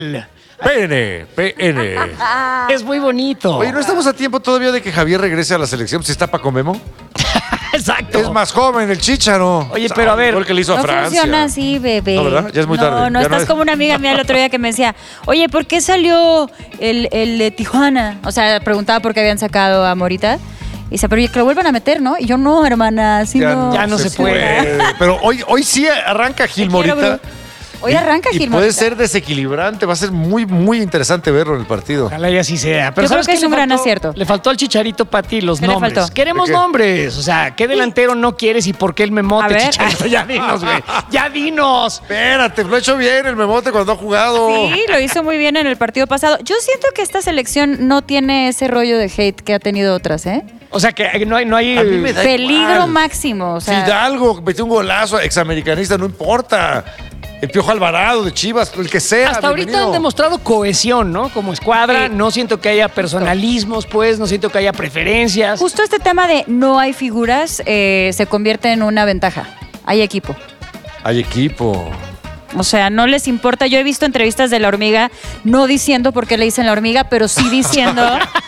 PN. Es muy bonito. Oye, ¿no estamos a tiempo todavía de que Javier regrese a la selección si está Paco Memo? Exacto. Es más joven, el Chícharo. Oye, pero a ver. Igual que le hizo a No Francia. funciona así, bebé. No, ¿verdad? Ya es muy tarde. No, Ya estás es- como una amiga mía el otro día que me decía, oye, ¿por qué salió el de Tijuana? O sea, preguntaba por qué habían sacado a Morita. Y dice, pero que lo vuelvan a meter, ¿no? Y yo, no, hermana, así no. Ya no se puede. Pero hoy sí arranca Gil Te quiero, Morita. bro. Hoy arranca Y Gil puede Morita. ser desequilibrante. Va a ser muy, muy interesante verlo en el partido. Ojalá y así sea. Pero Yo ¿sabes creo que qué es un le gran faltó? acierto. Le faltó al Chicharito Pati los ¿Qué le nombres. faltó? Queremos ¿De qué? nombres. O sea, ¿qué delantero no quieres y por qué el memote, A ver. Chicharito? Ya dinos, güey. Ya dinos. Espérate, lo ha hecho bien el Memote cuando ha jugado. Sí, lo hizo muy bien en el partido pasado. Yo siento que esta selección no tiene ese rollo de hate que ha tenido otras, ¿eh? O sea, que no hay A mí me da Peligro igual. máximo. O sea, Fidalgo metió un golazo, examericanista, no importa. El Piojo Alvarado de Chivas, el que sea. Hasta ahorita bienvenido. han demostrado cohesión, ¿no? Como escuadra. Sí. No siento que haya personalismos, pues. No siento que haya preferencias. justo este tema de no hay figuras se convierte en una ventaja. Hay equipo. Hay equipo. O sea, no les importa. Yo he visto entrevistas de La Hormiga, no diciendo por qué le dicen La Hormiga, pero sí diciendo.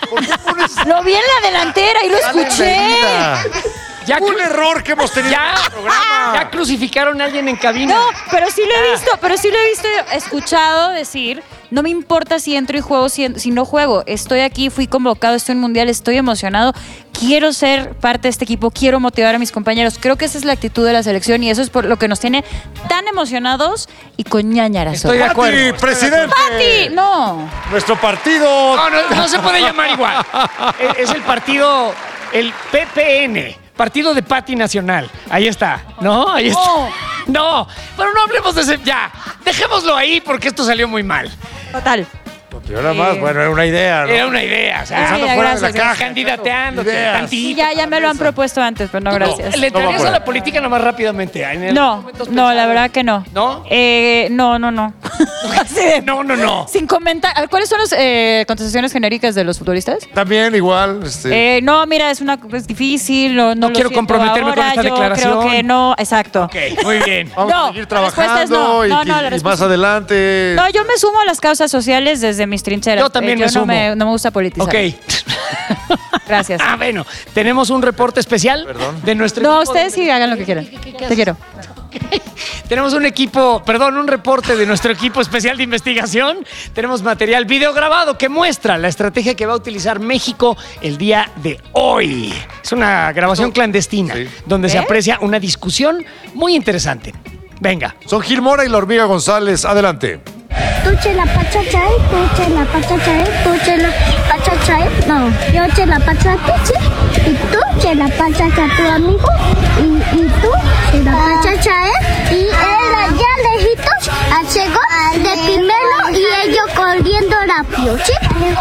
Lo vi en la delantera y lo escuché. Ya Un error que hemos tenido Ya, en el programa. ya crucificaron a alguien en cabina. No, pero sí lo he visto, escuchado decir, no me importa si entro y juego, si no juego, estoy aquí, fui convocado, estoy en Mundial, estoy emocionado, quiero ser parte de este equipo, quiero motivar a mis compañeros. Creo que esa es la actitud de la selección y eso es por lo que nos tiene tan emocionados y con ñañaras. Estoy de acuerdo. Pati, presidente. ¡Pati! No. Nuestro partido. No se puede llamar igual. Es el partido, el PPN, Partido de Pati Nacional. Ahí está, ¿no? Ahí está. No, pero no hablemos de ese. Ya, dejémoslo ahí porque esto salió muy mal. Total. Y ahora más, bueno, era una idea, ¿no? Era una idea, o sea, Pensando Ay, fuera de la gracias, caja. candidateándote Ideas. tantito. Sí, ya me lo han propuesto antes, pero no, gracias. ¿Le entrarías No va a por la política nomás rápidamente? En el No, momentos no, la pensados. verdad que no. ¿No? No. Así de- No. Sin comentar. ¿Cuáles son las contestaciones genéricas de los futbolistas? También igual. No, mira, es difícil. No No lo quiero siento comprometerme con ahora, esta yo declaración. Creo que no, exacto. Ok, muy bien. Vamos No, a seguir la respuesta es no. trabajando No, y la más respuesta- adelante. No, yo me sumo a las causas sociales desde mis trincheras. Yo también me no sumo. no me gusta politizar. Ok. Gracias. Ah, bueno, tenemos un reporte especial de nuestro No, equipo. ustedes sí hagan lo que quieran. Te quiero. Tenemos un reporte de nuestro equipo especial de investigación. Tenemos material videograbado que muestra la estrategia que va a utilizar México el día de hoy. Es una grabación clandestina Sí. donde se aprecia una discusión muy interesante. Venga. Son Gil Mora y la Hormiga González. Adelante. Tú la pachacha, tú la pachacha, tú la pachacha, no, yo la pachacha, y tú la pachacha, tu amigo, y tú la pachacha, y él allá lejitos llegó de primero y ellos corriendo rápido, ¿sí?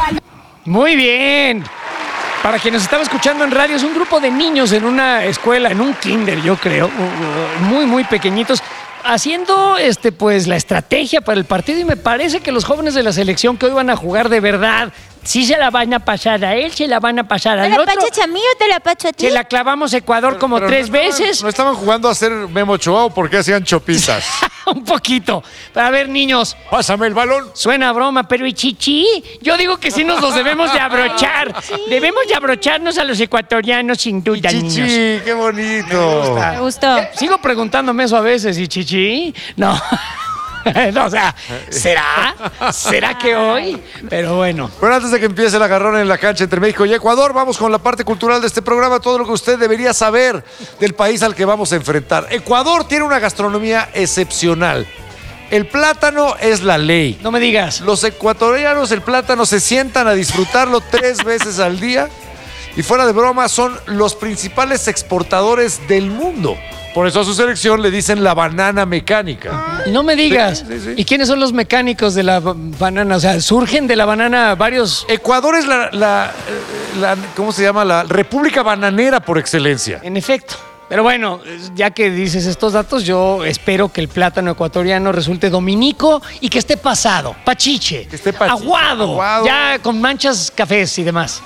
Muy bien. Para quienes nos están escuchando en radio, es un grupo de niños en una escuela, en un kinder, yo creo, muy pequeñitos, haciendo pues la estrategia para el partido, y me parece que los jóvenes de la selección que hoy van a jugar de verdad, sí se la van a pasar a él, se la van a pasar al otro. a mí o te la pacho a ti? Se la clavamos a Ecuador como Pero 3 no estaban- veces. ¿No estaban jugando a hacer Memo Ochoa o por qué hacían chopitas? Un poquito. Para ver, niños, Pásame el balón. suena a broma, pero ¿y chichi? Yo digo que sí nos los debemos de abrochar. Debemos de abrocharnos a los ecuatorianos, sin duda, niños. Chichi, qué bonito. Me gustó. Sigo preguntándome eso a veces, ¿y chichi? No. No, o sea, ¿será? ¿Será que hoy? Pero bueno. Pero antes de que empiece el agarrón en la cancha entre México y Ecuador, vamos con la parte cultural de este programa, todo lo que usted debería saber del país al que vamos a enfrentar. Ecuador tiene una gastronomía excepcional. El plátano es la ley. No me digas. Los ecuatorianos el plátano se sientan a disfrutarlo 3 veces al día y fuera de broma son los principales exportadores del mundo. Por eso a su selección le dicen la banana mecánica. No me digas. Sí. ¿Y quiénes son los mecánicos de la banana? O sea, surgen de la banana varios. Ecuador es la ¿cómo se llama? La república bananera por excelencia. En efecto. Pero bueno, ya que dices estos datos, yo espero que el plátano ecuatoriano resulte dominico y que esté pasado, pachiche, Que esté pachiche, aguado, aguado. ya con manchas cafés y demás.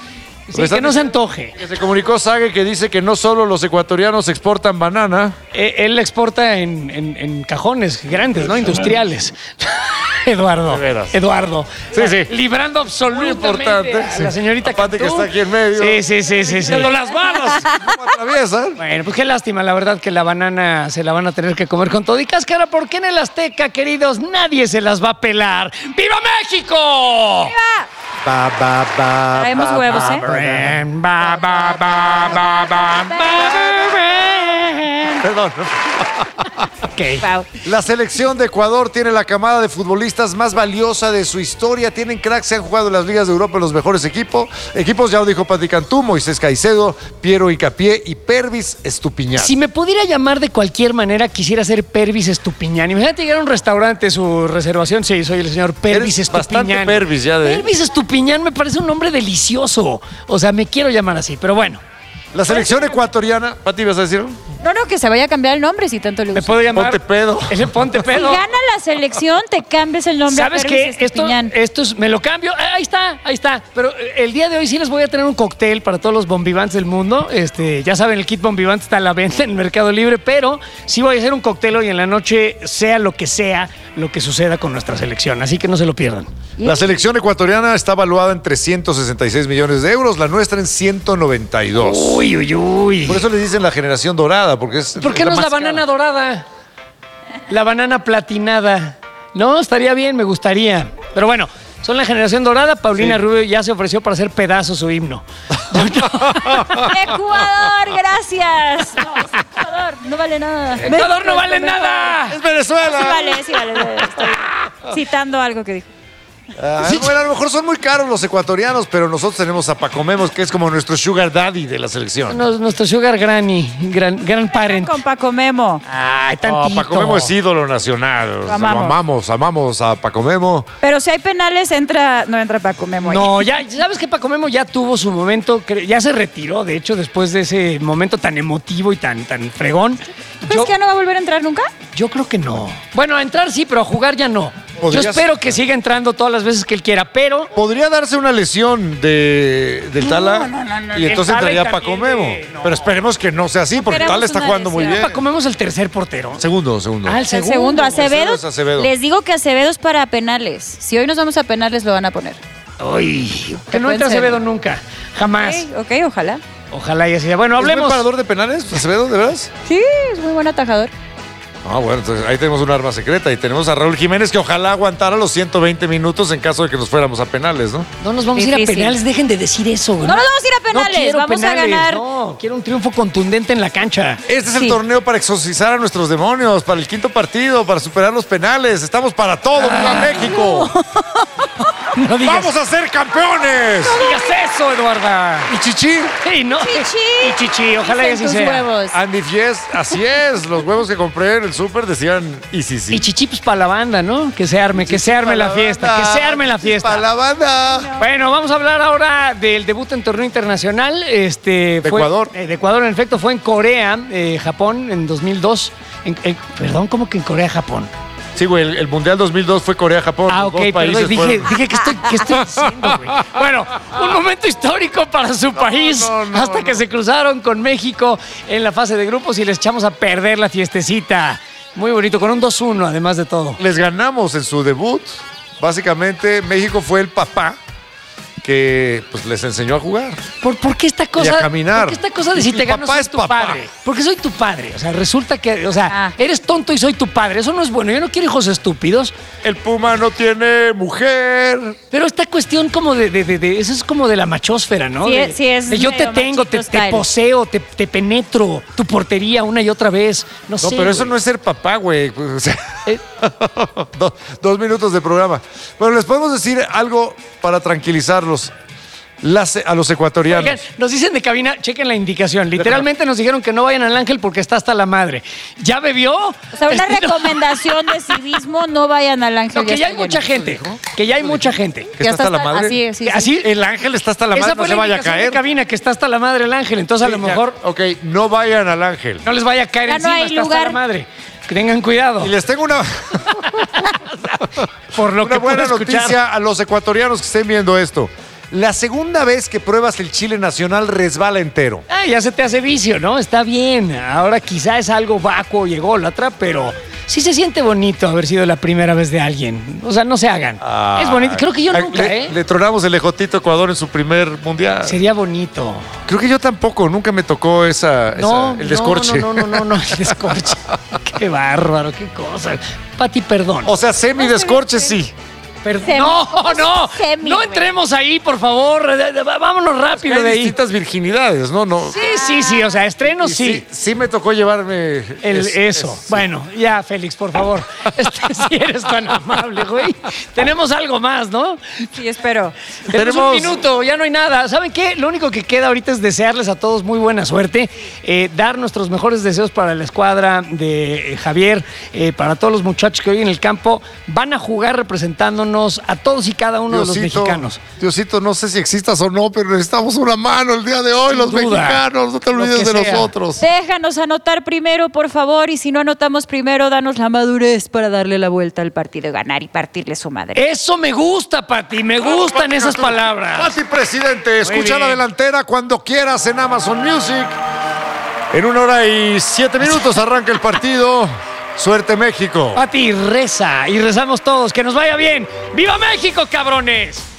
Sí, que no se antoje. Que se comunicó Sague que dice que no solo los ecuatorianos exportan banana. Él exporta en cajones grandes, ¿no? Industriales. Eduardo. De veras. Eduardo. Sí, sí. Librando Muy absolutamente importante. a la señorita Aparte que Cantú. está aquí en medio. Sí. Dando las balas. ¿Cómo atraviesan? Bueno, pues qué lástima, la verdad, que la banana se la van a tener que comer con todo y cáscara, porque en el Azteca, queridos, nadie se las va a pelar. ¡Viva México! Ba, ba, ba, Traemos ba, huevos, ba, ¿eh? ba, Perdón. Ok. Wow. La selección de Ecuador tiene la camada de futbolistas más valiosa de su historia. Tienen cracks, se han jugado en las ligas de Europa en los mejores equipos. Ya lo dijo Pati Cantú, Moisés Caicedo, Piero Hincapié y Pervis Estupiñán. Si me pudiera llamar de cualquier manera, quisiera ser Pervis Estupiñán. Imagínate llegar a un restaurante, su reservación, sí, soy el señor Pervis Eres Estupiñán. bastante Pervis ya de... Pervis Estupiñán me parece un nombre delicioso. O sea, me quiero llamar así, pero bueno. La selección ecuatoriana... Pati, ¿vas a decir? No, que se vaya a cambiar el nombre si tanto le Me gusta. puedo llamar... Ponte pedo. Ese Ponte Si Pedo. gana la selección, te cambias el nombre ¿Sabes a qué? Pervis Estupiñán. Esto es, me lo cambio. Ahí está. Pero el día de hoy sí les voy a tener un cóctel para todos los bombivantes del mundo. Ya saben, el kit bombivante está a la venta en Mercado Libre, pero sí voy a hacer un cóctel hoy en la noche, sea lo que suceda con nuestra selección. Así que no se lo pierdan. La selección ecuatoriana está valuada en 366 millones de euros, la nuestra en 192. Uy. Por eso le dicen la generación dorada, porque es... ¿Por qué no es la más banana cara. dorada? La banana platinada. No, estaría bien, me gustaría. Pero bueno, son la generación dorada. Paulina Sí. Rubio ya se ofreció para hacer pedazos su himno. Ecuador, gracias. No, Ecuador, no vale nada. ¡Ecuador no vale nada! ¡Es Venezuela! Sí vale. Estoy citando algo que dijo. Bueno, a lo mejor son muy caros los ecuatorianos, pero nosotros tenemos a Pacomemos, que es como nuestro sugar daddy de la selección. Nuestro sugar granny, gran parent. Con Paco Memo. Ay, No, tantito. Pacomemo es ídolo nacional. Lo amamos. Amamos a Pacomemo. Pero si hay penales, no entra Paco Memo. ahí. No, ya sabes que Paco Memo ya tuvo su momento, ya se retiró, de hecho, después de ese momento tan emotivo y tan fregón. ¿Crees que ya no va a volver a entrar nunca? Yo creo que no. Bueno, a entrar sí, pero a jugar ya no. Yo Podrías- espero que siga entrando todas las veces que él quiera, pero... Podría darse una lesión del Tala no, y entonces el Tala y entraría también Pacomemo. de- no. Pero esperemos que no sea así, porque queremos Tala está una jugando muy lesión. bien. Paco Memo es el tercer portero. Segundo. Ah, El segundo, Acevedo. Es Acevedo. Les digo que Acevedo es para penales. Si hoy nos vamos a penales, lo van a poner. Uy, que no Pueden entre ser. Acevedo nunca, jamás. Ok, ojalá. Ojalá y así sea. Bueno, ¿Es buen hablemos... parador de penales, Acevedo, de veras? Sí, es muy buen atajador. Ah, bueno, entonces ahí tenemos un arma secreta y tenemos a Raúl Jiménez que ojalá aguantara los 120 minutos en caso de que nos fuéramos a penales, ¿no? No nos vamos a ir a Difícil. penales, dejen de decir eso. güey. No nos vamos a ir a penales, No quiero vamos a penales, ganar. No, quiero un triunfo contundente en la cancha. Este es el Sí. torneo para exorcizar a nuestros demonios, para el quinto partido, para superar los penales. Estamos para todo, ¡viva México! No digas, ¡Vamos a ser campeones! no digas eso, Eduarda. Y Chichi, Sí, no. Chichi. Y Chichi, ojalá y así Tus sea. huevos. Andy Fies, así es. Los huevos que compré en el súper decían y sí. Y Chichi, pues para la banda, ¿no? Que se arme la fiesta, que se arme la fiesta. Para la banda. Bueno, vamos a hablar ahora del debut en torneo internacional. De Ecuador. De Ecuador, en efecto, fue en Corea, Japón, en 2002. Perdón, ¿cómo que en Corea, Japón? Sí, güey, el Mundial 2002 fue Corea-Japón. Ah, Los ok, dos perdón, países dije, fueron- ¿qué estoy diciendo, güey? Bueno, un momento histórico para su país, hasta que se cruzaron con México en la fase de grupos y les echamos a perder la fiestecita. Muy bonito, con un 2-1, además de todo. Les ganamos en su debut. Básicamente, México fue el papá que pues, les enseñó a jugar. ¿Por qué esta cosa? Y a caminar. ¿Por qué esta cosa de si Mi te gano papá soy es tu papá. padre? Porque soy tu padre. O sea, resulta que, o sea, eres tonto y soy tu padre. Eso no es bueno. Yo no quiero hijos estúpidos. El Puma no tiene mujer. Pero esta cuestión como eso es como de la machósfera, ¿no? Sí, De- sí, es de yo te medio tengo, te machito style. poseo, te penetro tu portería una y otra vez. No No, sé. pero eso güey. no es ser papá, güey. O sea, Eh, 2 minutos de programa. Bueno, les podemos decir algo para tranquilizarlos. A los ecuatorianos. Oigan, nos dicen de cabina, chequen la indicación. Literalmente nos dijeron que no vayan al Ángel porque está hasta la madre. ¿Ya bebió? O sea, una Este, no. recomendación de civismo, no vayan al Ángel. No, que ya hay está mucha lleno. gente. Que ya hay mucha gente. ¿Que está hasta la madre? Así es, sí, sí. Así, El ángel está hasta la esa madre, no fue se la vaya a indicación de caer. cabina, que está hasta la madre el Ángel. Entonces a lo Sí, ya. mejor Ok, no vayan al ángel. no les vaya a caer Ya no encima, hay está hasta lugar. la madre. Que tengan cuidado. Y les tengo una, Por lo una que buena puedo escuchar. noticia a los ecuatorianos que estén viendo esto. La segunda vez que pruebas el chile nacional resbala entero. Ya se te hace vicio, ¿no? Está bien. Ahora quizá es algo vacuo y ególatra, pero sí se siente bonito haber sido la primera vez de alguien. O sea, no se hagan. Es bonito. Creo que yo nunca, Le tronamos el ejotito a Ecuador en su primer mundial. Sería bonito. Creo que yo tampoco. Nunca me tocó el descorche. No, el descorche. Qué bárbaro, qué cosa. Pati, perdón. O sea, semi-descorche sí. No entremos ahí, por favor. Vámonos rápido Hay de ahí. distintas virginidades, ¿no? Sí, o sea, estrenos sí. Sí me tocó llevarme eso. Bueno, ya, Félix, por favor. Si eres tan amable, güey. Tenemos algo más, ¿no? Sí, espero. Tenemos un minuto, ya no hay nada. ¿Saben qué? Lo único que queda ahorita es desearles a todos muy buena suerte, dar nuestros mejores deseos para la escuadra de Javier, para todos los muchachos que hoy en el campo van a jugar representándonos a todos y cada uno de los mexicanos. Diosito, no sé si existas o no, pero necesitamos una mano el día de hoy, Sin los duda. mexicanos. No te olvides de nosotros. Déjanos anotar primero, por favor, y si no anotamos primero, danos la madurez para darle la vuelta al partido, ganar y partirle su madre. Eso me gusta, Pati, me gustan esas palabras. Pati, presidente, escucha bien. la delantera cuando quieras en Amazon Music. En 1 hora y 7 minutos arranca el partido. Suerte, México. Pati, reza y rezamos todos. Que nos vaya bien. ¡Viva México, cabrones!